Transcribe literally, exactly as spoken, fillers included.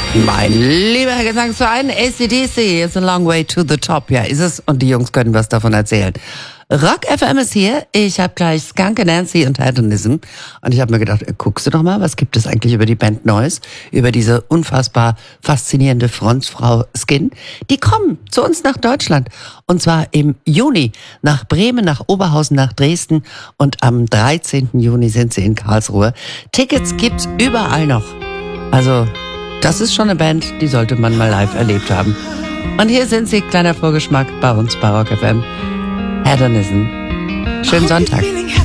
Mein lieber Herr Gesangsverein, A C D C is a long way to the top. Ja, ist es. Und die Jungs können was davon erzählen. Rock F M ist hier. Ich habe gleich Skunk Anansie und Hedonism. Und ich habe mir gedacht, guckst du doch mal, was gibt es eigentlich über die Band Neues? Über diese unfassbar faszinierende Frontfrau Skin. Die kommen zu uns nach Deutschland. Und zwar im Juni nach Bremen, nach Oberhausen, nach Dresden. Und am dreizehnten Juni sind sie in Karlsruhe. Tickets gibt's überall noch. Also, das ist schon eine Band, die sollte man mal live erlebt haben. Und hier sind sie, kleiner Vorgeschmack bei uns bei Rock F M. Hedonism. Schönen Sonntag.